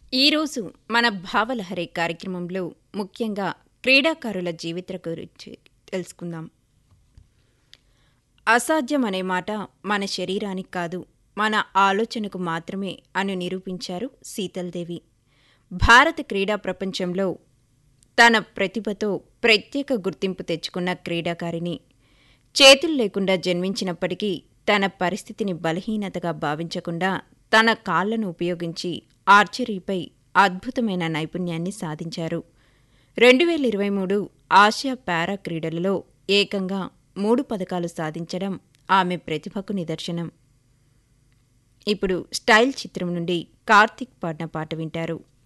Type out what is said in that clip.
ఈరోజు మన భావలహరి కార్యక్రమంలో ముఖ్యంగా క్రీడాకారుల జీవితం గురించి తెలుసుకుందాం. అసాధ్యం అనే మాట మన శరీరానికి కాదు, మన ఆలోచనకు మాత్రమే అని నిరూపించారు శీతల్దేవి. భారత క్రీడా ప్రపంచంలో తన ప్రతిభతో ప్రత్యేక గుర్తింపు తెచ్చుకున్న క్రీడాకారిణి. చేతులు లేకుండా జన్మించినప్పటికీ తన పరిస్థితిని బలహీనతగా భావించకుండా తన కాళ్లను ఉపయోగించి ఆర్చరీపై అద్భుతమైన నైపుణ్యాన్ని సాధించారు. 2023 ఆసియా పారా క్రీడలలో ఏకంగా 3 పతకాలు సాధించడం ఆమె ప్రతిభకు నిదర్శనం. ఇప్పుడు స్టైల్ చిత్రం నుండి కార్తీక్ పాడిన పాట వింటారు.